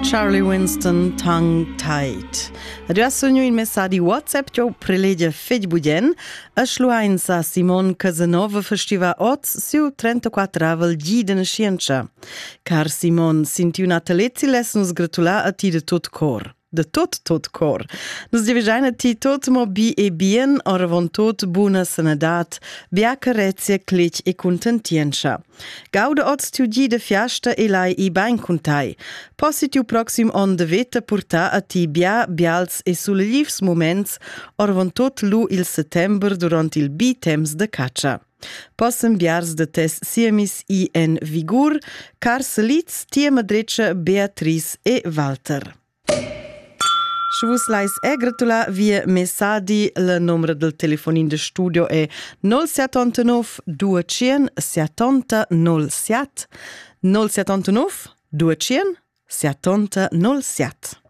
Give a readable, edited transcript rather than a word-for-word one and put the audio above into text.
Charlie Winston Tongue Tied. Adesso sogno il messaggio WhatsApp che prelegia fej budien a Schluainza Simon Casanova festiva oz su 34 avel gi de nascienza. Car Simon, sinti una talezzi lessons gratula a ti de tot cor. De tot cor. Nus divigiaina ti tot mo bi e bien, ora von tot buna sanadat, bia carezie, clec e contentienza. Gauda oz tiu gi de fiasta e lai i bain contai. Possi tiu proxim on de veta porta a ti bia, bials e sulle livs moments, ora von tot lu il settember durant il bi temps de caccia. Possem biars de tes siemis i en vigur, car selits tia madreccia Beatrice e Walter. Vus lais gratula via messadi. Il numero del telefonin de studio è 079 270 07 079 270 07.